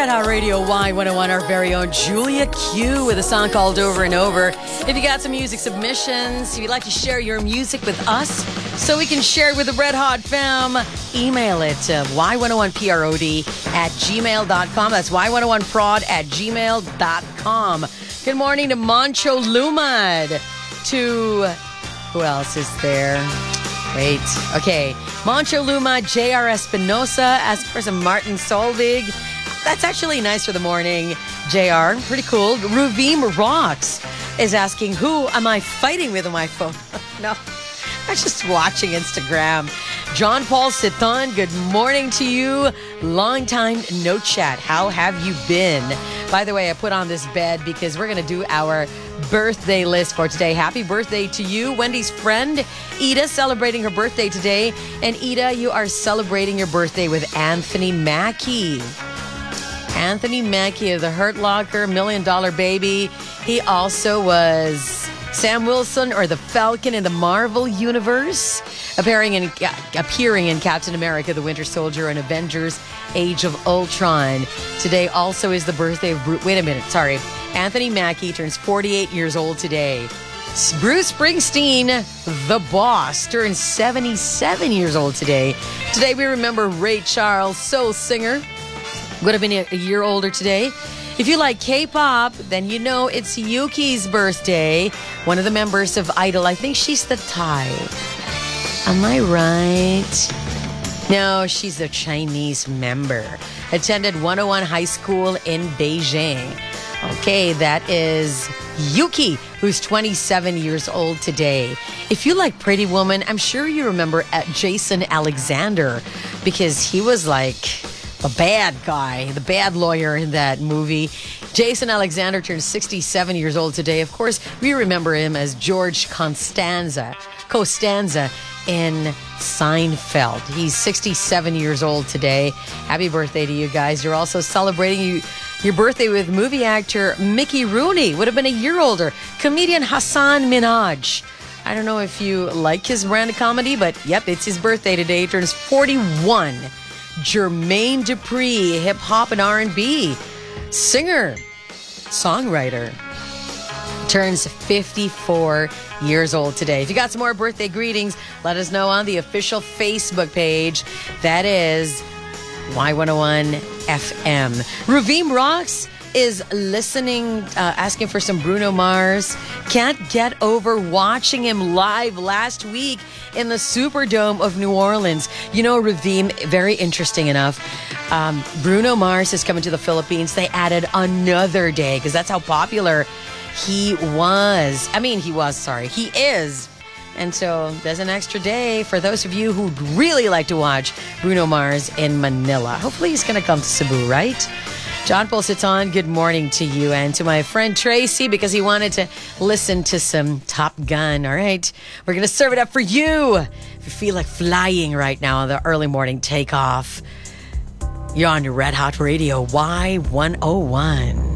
Red Hot Radio Y101, our very own Julia Q with a song called Over and Over. If you got some music submissions, if you'd like to share your music with us so we can share it with the Red Hot fam, email it to y101prod@gmail.com. That's y101prod@gmail.com. Good morning to Moncho Lumad. To, who else is there? Wait, okay. Moncho Luma, J.R. Espinosa, ask for some Martin Solvig. That's actually nice for the morning, JR. Pretty cool. Ruvim Rocks is asking, who am I fighting with on my phone? No, I'm just watching Instagram. John Paul Siton, good morning to you. Long time no chat. How have you been? By the way, I put on this bed because we're going to do our birthday list for today. Happy birthday to you. Wendy's friend, Ida, celebrating her birthday today. And Ida, you are celebrating your birthday with Anthony Mackie. Anthony Mackie of the Hurt Locker, $1 Million Baby. He also was Sam Wilson or the Falcon in the Marvel Universe, appearing in Captain America, the Winter Soldier, and Avengers Age of Ultron. Today also is the birthday of Anthony Mackie turns 48 years old today. Bruce Springsteen, the boss, turns 77 years old today. Today we remember Ray Charles, soul singer. Would have been a year older today. If you like K-pop, then you know it's Yuki's birthday. One of the members of Idol. I think she's the Thai. Am I right? No, she's a Chinese member. Attended 101 High School in Beijing. Okay, that is Yuki, who's 27 years old today. If you like Pretty Woman, I'm sure you remember Jason Alexander, because he was like the bad guy, the bad lawyer in that movie. Jason Alexander turned 67 years old today. Of course, we remember him as George Costanza in Seinfeld. He's 67 years old today. Happy birthday to you guys. You're also celebrating your birthday with movie actor Mickey Rooney. Would have been a year older. Comedian Hassan Minhaj. I don't know if you like his brand of comedy, but yep, it's his birthday today. He turns 41. Jermaine Dupri, hip-hop and R&B singer, songwriter, turns 54 years old today. If you got some more birthday greetings, let us know on the official Facebook page. That is Y101 FM. Ruvim Rocks is listening, asking for some Bruno Mars. Can't get over watching him live last week in the Superdome of New Orleans. You know, Ravim, very interesting enough, Bruno Mars is coming to the Philippines. They added another day because that's how popular he is. And so there's an extra day for those of you who'd really like to watch Bruno Mars in Manila. Hopefully he's going to come to Cebu, right? John Paul Siton, good morning to you, and to my friend Tracy, because he wanted to listen to some Top Gun. All right, we're going to serve it up for you. If you feel like flying right now on the early morning takeoff, you're on your Red Hot Radio Y101.